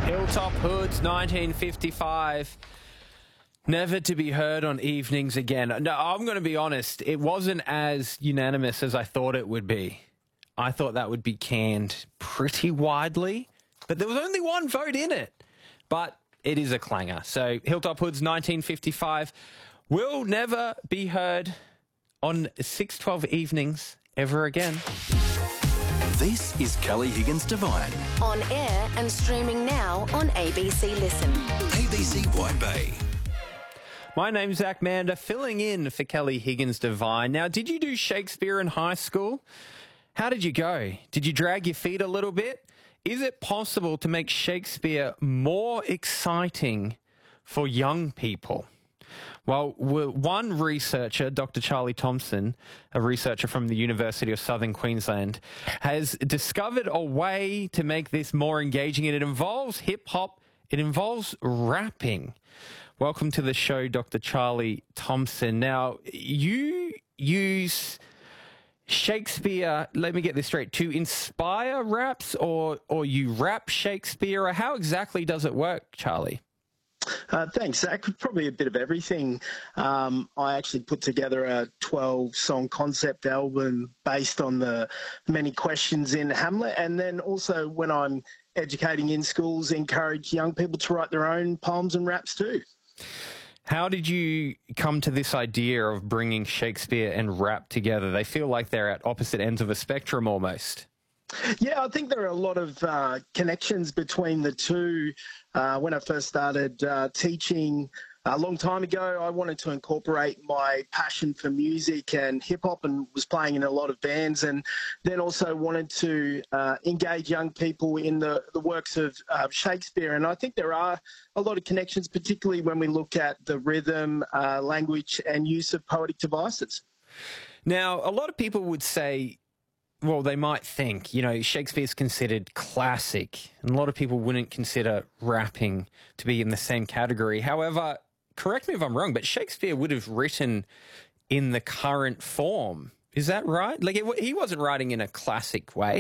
Hilltop Hoods, 1955. Never to be heard on evenings again. No, I'm going to be honest. It wasn't as unanimous as I thought it would be. I thought that would be canned pretty widely, but there was only one vote in it. But it is a clanger. So Hilltop Hoods, 1955, will never be heard on 612 evenings ever again. This is Kelly Higgins Divine. On air and streaming now on ABC Listen. ABC White Bay. My name's Zach Mander, filling in for Kelly Higgins Divine. Now, did you do Shakespeare in high school? How did you go? Did you drag your feet a little bit? Is it possible to make Shakespeare more exciting for young people? Well, one researcher, Dr. Charlie Thompson, a researcher from the University of Southern Queensland, has discovered a way to make this more engaging, and it involves hip-hop, it involves rapping. Welcome to the show, Dr. Charlie Thompson. Now, you use Shakespeare, let me get this straight, to inspire raps, or you rap Shakespeare, or how exactly does it work, Charlie? Thanks, Zach. Probably a bit of everything. I actually put together a 12-song concept album based on the many questions in Hamlet, and then also when I'm educating in schools, encourage young people to write their own poems and raps too. How did you come to this idea of bringing Shakespeare and rap together? They feel like they're at opposite ends of a spectrum almost. Yeah, I think there are a lot of connections between the two. When I first started teaching a long time ago, I wanted to incorporate my passion for music and hip-hop, and was playing in a lot of bands, and then also wanted to engage young people in the works of Shakespeare. And I think there are a lot of connections, particularly when we look at the rhythm, language and use of poetic devices. Now, a lot of people would say, well, they might think, you know, Shakespeare's considered classic, and a lot of people wouldn't consider rapping to be in the same category. However, correct me if I'm wrong, but Shakespeare would have written in the current form. Is that right? Like, he wasn't writing in a classic way.